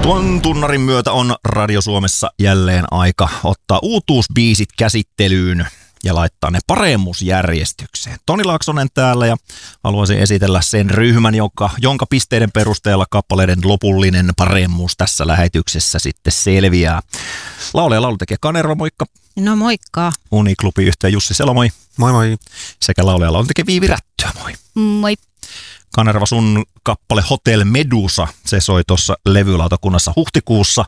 Tuon tunnarin myötä on Radio Suomessa jälleen aika ottaa uutuusbiisit käsittelyyn ja laittaa ne paremmuusjärjestykseen. Toni Laaksonen täällä ja haluaisin esitellä sen ryhmän, jonka pisteiden perusteella kappaleiden lopullinen paremmuus tässä lähetyksessä sitten selviää. Laulaja ja laulutekijä Kanerva, moikka. No moikka. Uniklubi-yhtiö Jussi Selo, moi. Moi moi. Sekä laulaja ja laulutekijä Viivi Rättyä, moi. Moi. Kanerva, sun kappale Hotel Medusa, se soi tuossa levylautakunnassa huhtikuussa.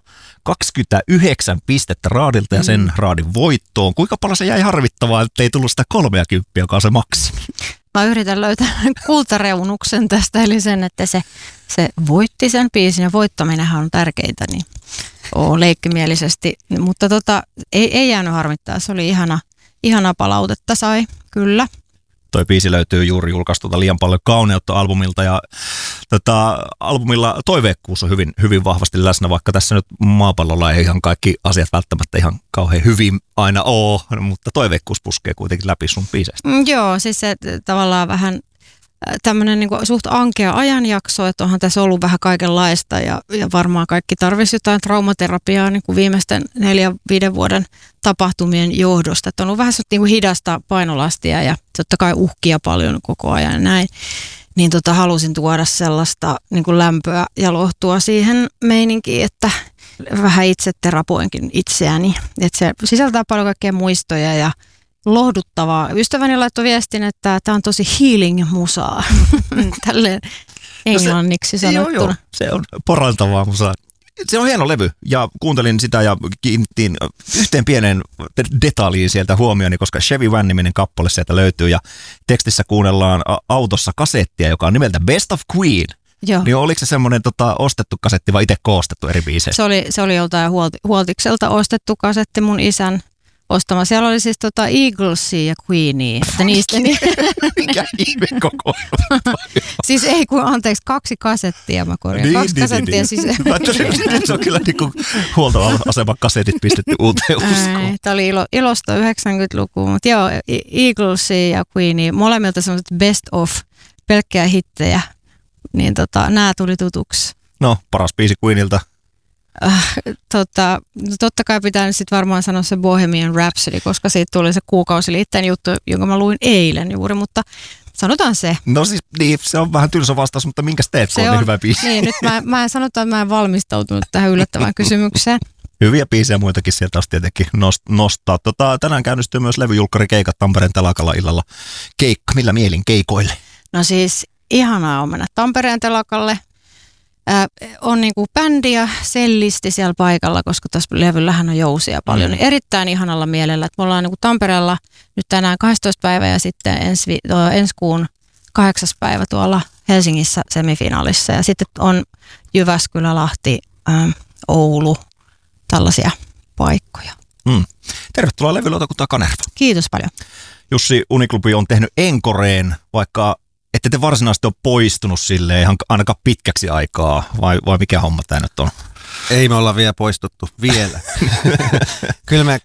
29 pistettä raadilta ja sen raadin voittoon. Kuinka paljon se jäi harvittavaa, että ei tullut sitä 30, joka on se maksimi? Mä yritän löytää kultareunuksen tästä, eli sen, että se voitti sen biisin ja voittaminenhan on tärkeintä, niin leikkimielisesti. Mutta ei jäänyt harmittaa, se oli ihana palautetta sai, kyllä. Toi biisi löytyy juuri julkaistulta Liian paljon kauneutta -albumilta ja albumilla toiveikkuus on hyvin, hyvin vahvasti läsnä, vaikka tässä nyt maapallolla ei ihan kaikki asiat välttämättä ihan kauhean hyvin aina ole, mutta toiveikkuus puskee kuitenkin läpi sun biiseistä. Joo, siis se tavallaan vähän tämmöinen niin kuin suht ankea ajanjakso, että onhan tässä ollut vähän kaikenlaista ja varmaan kaikki tarvisi jotain traumaterapiaa niin kuin viimeisten 4-5 vuoden tapahtumien johdosta. Että on ollut vähän niin kuin hidasta painolastia ja totta kai uhkia paljon koko ajan ja näin. Niin halusin tuoda sellaista niin kuin lämpöä ja lohtua siihen meininkiin, että vähän itse terapoinkin itseäni. Että se sisältää paljon kaikkea muistoja ja lohduttavaa. Ystäväni laittoi viestin, että tämä on tosi healing-musaa. Tälleen englanniksi sanottuna. Joo, se on parantavaa musaa. Se on hieno levy ja kuuntelin sitä ja kiinnitin yhteen pieneen detaljiin sieltä huomioni, koska Chevy Van-niminen kappale sieltä löytyy ja tekstissä kuunnellaan autossa kasettia, joka on nimeltä Best of Queen. Joo. Niin oliko se semmoinen ostettu kasetti vai itse koostettu eri biiseistä? Se oli joltain huoltikselta ostettu kasetti mun isän ostama. Siellä oli siis Eaglesia ja Queenia. Että niistä Mikä ihme koko? Siis ei kun, anteeksi, 2 kasettia mä korjaan. 2 kasettia siis. Se on kyllä niinku huoltoaseman kasetit pistetty uuteen uskoon. Tämä oli ilosta 90-lukua, mutta joo, Eaglesia ja Queenia, molemmilta semmoiset best of, pelkkää hittejä, niin nämä tuli tutuksi. No, paras biisi Queenilta. Totta kai pitää nyt sitten varmaan sanoa se Bohemian Rhapsody, koska siitä tuli se kuukausiliitteen juttu, jonka mä luin eilen juuri, mutta sanotaan se. No siis niin, se on vähän tylsä vastaus, mutta minkäs teet, kun on niin hyvä biisi? Niin, nyt mä sanotaan, että mä en valmistautunut tähän yllättävään kysymykseen. Hyviä biisejä muitakin sieltä olisi tietenkin nostaa. Tänään käynnistyy myös levyjulkkarikeikat Tampereen telakalla illalla. Keikka, millä mielin keikoille? No siis ihanaa on mennä Tampereen telakalle. On niinku bändi ja sellisti siellä paikalla, koska tässä levyllähän on jousia paljon. Niin erittäin ihanalla mielellä, että me ollaan niinku Tampereella nyt tänään 12 päivä ja sitten ensi kuun 8. päivä tuolla Helsingissä semifinaalissa. Ja sitten on Jyväskylä, Lahti, Oulu, tällaisia paikkoja. Tervetuloa levylautakuntaan Kanerva. Kiitos paljon. Jussi, Uniklubi on tehnyt enkoreen, vaikka ette te varsinaisesti ole poistunut silleen ihan ainakaan pitkäksi aikaa, vai mikä homma tämä nyt on? Ei me olla vielä poistuttu, vielä. Kyllä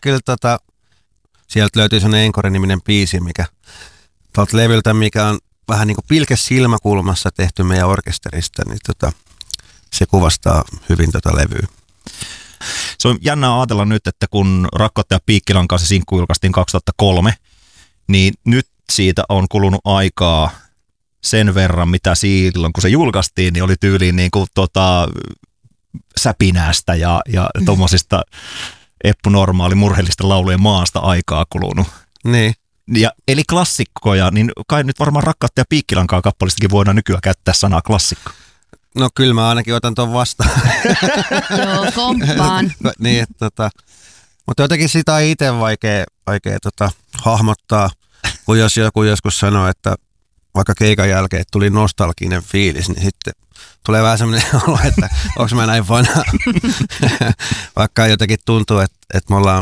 sieltä löytyy sellainen Encore-niminen biisi, mikä tuolta levyltä, mikä on vähän niin kuin pilke silmäkulmassa tehty meidän orkesterista, niin se kuvastaa hyvin levyä. Se on jännää ajatella nyt, että kun Rakkautta ja Piikkilankaa se sinkku julkaistiin 2003, niin nyt siitä on kulunut aikaa sen verran, mitä silloin, kun se julkaistiin, niin oli tyyliin niin kuin säpinästä ja tuommoisista eppunormaali murheellisten laulujen maasta aikaa kulunut. Niin. Ja, eli klassikkoja, niin kai nyt varmaan Rakkautta ja Piikkilankaa kappalistakin voidaan nykyään käyttää sanaa klassikko. No kyllä mä ainakin otan ton vastaan. Joo, komppaan. Niin, mutta jotenkin sitä on itse vaikea hahmottaa, kun jos joku joskus sanoo, että vaikka keikan jälkeen tuli nostalginen fiilis, niin sitten tulee vähän semmoinen olo, että onko mä näin vanha. Vaikka jotenkin tuntuu, että me ollaan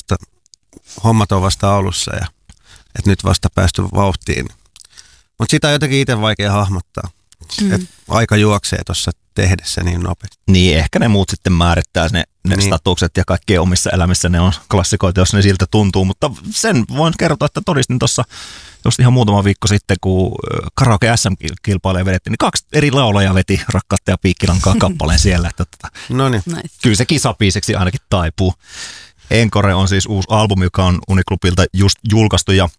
hommat on vasta alussa ja että nyt vasta päästy vauhtiin. Mutta sitä on jotenkin itse vaikea hahmottaa. Että aika juoksee tuossa tehdessä niin nopeasti. Niin, ehkä ne muut sitten määrittää ne niin statukset ja kaikkea omissa elämissä ne on klassikoita, jos ne siltä tuntuu. Mutta sen voin kertoa, että todistin tuossa just ihan muutama viikko sitten, kun karaoke SM-kilpailuja vedettiin, niin 2 eri laulajaa veti Rakkautta ja Piikkilankaa kappaleen siellä. Että Noniin. Nice. Kyllä se kisabiiseksi ainakin taipuu. Encore on siis uusi albumi, joka on Uniklubilta just julkaistu ja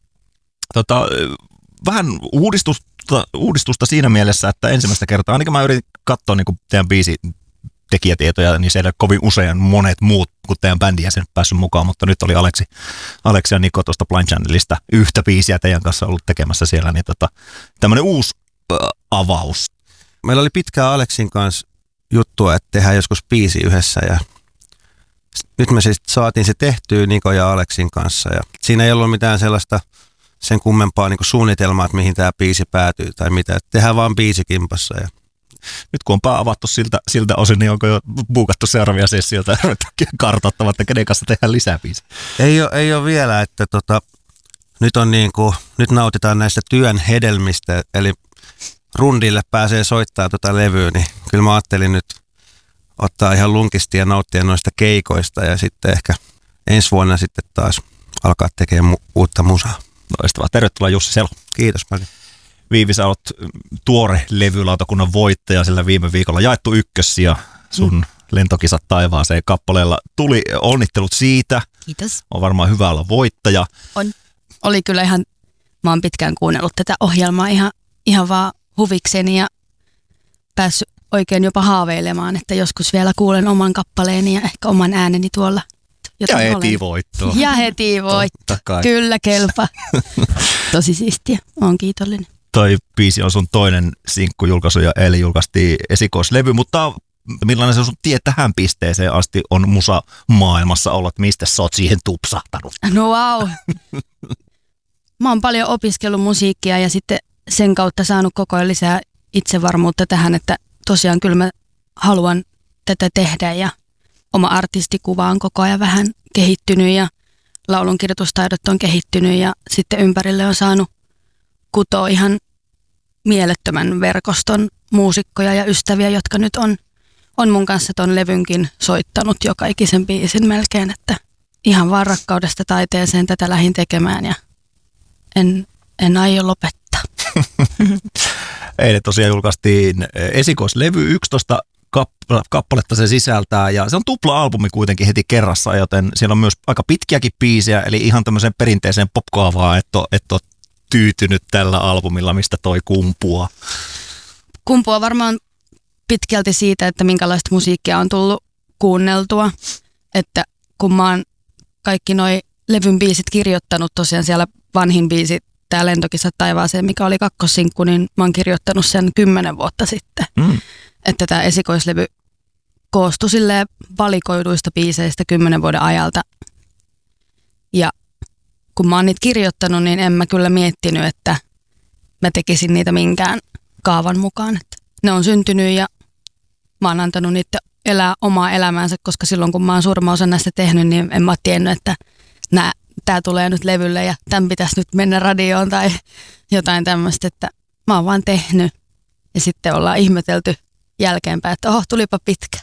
vähän uudistusta siinä mielessä, että ensimmäistä kertaa, ainakin mä yritin katsoa niin teidän biisitekijätietoja, niin siellä kovin usein monet muut kuin teidän bändin jäsenet päässyt mukaan, mutta nyt oli Aleksi ja Niko tuosta Blind Channelista yhtä biisiä teidän kanssa ollut tekemässä siellä, niin tämmöinen uusi avaus. Meillä oli pitkään Aleksin kanssa juttua, että tehdään joskus biisi yhdessä ja nyt me siis saatiin se tehtyä Niko ja Aleksin kanssa ja siinä ei ollut mitään sellaista sen kummempaa niin kuin suunnitelmaa, että mihin tämä biisi päätyy tai mitä. Tehdään vaan biisi kimpassa. Ja nyt kun on pää avattu siltä osin, niin onko jo buukattu seuraavia sessioita ja kartoittamaan, että kenen kanssa tehdään lisää biisiä? Ei ole vielä, että nyt nautitaan näistä työn hedelmistä, eli rundille pääsee soittamaan levyä, niin kyllä mä ajattelin nyt ottaa ihan lunkisti ja nauttia noista keikoista ja sitten ehkä ensi vuonna sitten taas alkaa tekemään uutta musaa. Loistavaa. Tervetuloa Jussi Selo. Kiitos paljon. Viivi, sä olet tuore levylautakunnan voittaja, sillä viime viikolla jaettu ykkössiä sun Lentokisat taivaaseen kappaleella. Tuli onnittelut siitä. Kiitos. On varmaan hyvä olla voittaja. Oli kyllä ihan, mä oon pitkään kuunnellut tätä ohjelmaa ihan vaan huvikseni ja päässyt oikein jopa haaveilemaan, että joskus vielä kuulen oman kappaleeni ja ehkä oman ääneni tuolla. Ja heti voittoa. Ja heti voitto. Kyllä kelpaa. Tosi siistiä. Oon kiitollinen. Toi biisi on sun toinen sinkkujulkaisu ja eilen julkaistiin esikoislevy, mutta millainen se sun tie tähän pisteeseen asti on musa maailmassa ollut? Mistä sä oot siihen tupsahtanut? No wow. Mä oon paljon opiskellut musiikkia ja sitten sen kautta saanut koko ajan lisää itsevarmuutta tähän, että tosiaan kyllä mä haluan tätä tehdä ja oma artistikuva on koko ajan vähän kehittynyt ja laulunkirjoitustaidot on kehittynyt ja sitten ympärille on saanut kutoa ihan mielettömän verkoston muusikkoja ja ystäviä, jotka nyt on mun kanssa ton levynkin soittanut joka ikisen biisin melkein, että ihan vaan rakkaudesta taiteeseen tätä lähdin tekemään ja en aio lopettaa. Eilen tosiaan julkaistiin esikoislevy 11 kappaletta se sisältää ja se on tupla-albumi kuitenkin heti kerrassa, joten siellä on myös aika pitkiäkin biisejä, eli ihan tämmöiseen perinteiseen popkaavaan, että ole tyytynyt tällä albumilla, mistä toi kumpuaa. Kumpuaa varmaan pitkälti siitä, että minkälaista musiikkia on tullut kuunneltua, että kun mä oon kaikki noi levyn biisit kirjoittanut, tosiaan siellä vanhin biisi, tää Lentokisat taivaaseen, mikä oli kakkossinkku, niin mä oon kirjoittanut sen 10 vuotta sitten. Että tämä esikoislevy koostui silleen valikoiduista biiseistä 10 vuoden ajalta. Ja kun mä oon niitä kirjoittanut, niin en mä kyllä miettinyt, että mä tekisin niitä minkään kaavan mukaan. Että ne on syntynyt ja mä oon antanut niitä elää omaa elämäänsä, koska silloin kun mä oon suurimman osan näistä tehnyt, niin en mä ole tiennyt, että tää tulee nyt levylle ja tämän pitäisi nyt mennä radioon tai jotain tämmöistä, että mä oon vaan tehnyt ja sitten ollaan ihmetelty jälkeenpäin, että tulipa pitkä.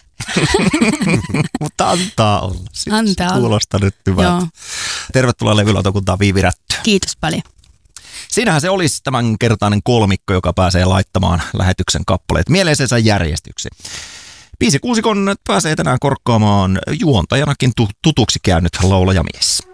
Mutta antaa olla. Antaa olla. Kuulostaa nyt hyvältä. Tervetuloa levylautakuntaan Viivi Rättö. Kiitos paljon. Siinähän se olisi tämänkertainen kolmikko, joka pääsee laittamaan lähetyksen kappaleet mieleisensä järjestykseen. Biisikuusikon pääsee tänään korkkaamaan juontajanakin tutuksi käynyt laulajamies.